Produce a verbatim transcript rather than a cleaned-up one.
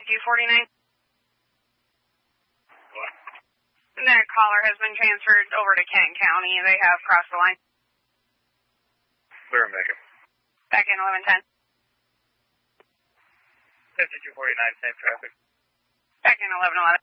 two forty-nine. What? That caller has been transferred over to Kent County. They have crossed the line. Clear and back up. Back in eleven ten. fifty-two forty-nine, same traffic. Back in eleven eleven.